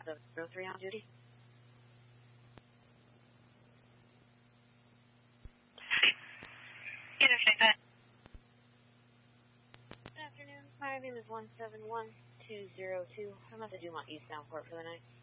1703 on duty. Interstate that. Good afternoon. My name is 171202. I'm at the Dumont eastbound port for the night.